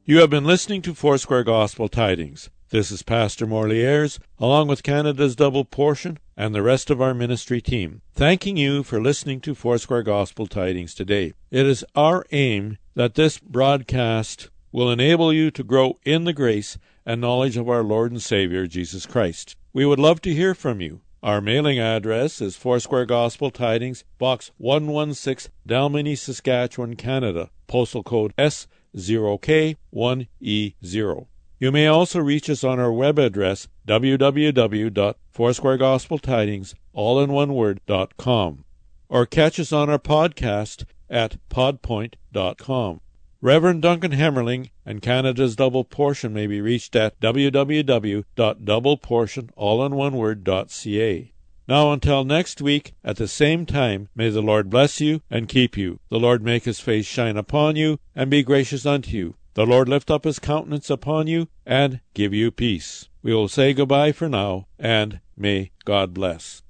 You have been listening to Foursquare Gospel Tidings. This is Pastor Morley Ayres, along with Canada's Double Portion and the rest of our ministry team, thanking you for listening to Foursquare Gospel Tidings today. It is our aim that this broadcast will enable you to grow in the grace and knowledge of our Lord and Savior, Jesus Christ. We would love to hear from you. Our mailing address is Foursquare Gospel Tidings, Box 116, Dalmeny, Saskatchewan, Canada, postal code S0K1E0. You may also reach us on our web address, www.foursquaregospeltidings.com, or catch us on our podcast at podpoint.com. Reverend Duncan Hemmerling and Canada's Double Portion may be reached at www.doubleportion.ca. Now until next week, at the same time, may the Lord bless you and keep you. The Lord make his face shine upon you and be gracious unto you. The Lord lift up his countenance upon you and give you peace. We will say goodbye for now, and may God bless.